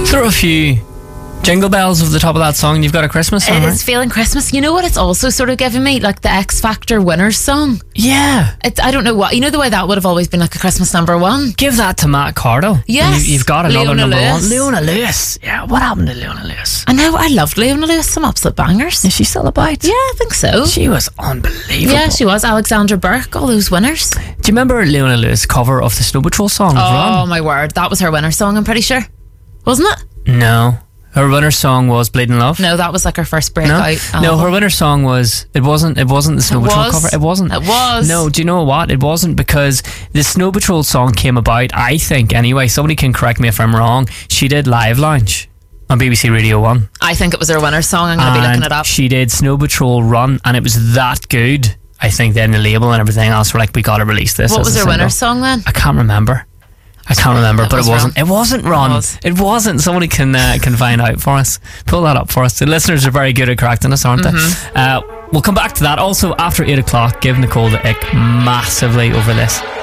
Throw a few jingle bells over the top of that song. You've got a Christmas song, It's feeling Christmas. You know what it's also sort of giving me? Like the X Factor winners song. Yeah. I don't know what. You know the way that would have always been like a Christmas number one? Give that to Matt Cardle. Yes. You've got another Leona number Lewis. one. Leona Lewis. Yeah, what happened to Leona Lewis? I know, I loved Leona Lewis. Some absolute bangers. Is she still about? Yeah, I think so. She was unbelievable. Yeah, she was. Alexandra Burke, all those winners. Do you remember Leona Lewis' cover of the Snow Patrol song? Oh Run? my word, that was her winner song, I'm pretty sure. Wasn't it? No. Her winner song was Bleeding Love. No, that was like her first breakout album. No, her winner song was it wasn't the Snow Patrol cover. It wasn't. It was. No, do you know what? It wasn't, because the Snow Patrol song came about, I think anyway, somebody can correct me if I'm wrong. She did Live Lounge on BBC Radio 1. I think it was her winner song. I'm going to be looking it up. She did Snow Patrol Run, and it was that good. I think then the label and everything else were like, we got to release this. What as was a her single. winner song then? I can't remember, but it wasn't. It wasn't Run. It wasn't. Somebody can find out for us. Pull that up for us. The listeners are very good at correcting us, aren't they? We'll come back to that. Also, after 8 o'clock, give Nicole the ick massively over this.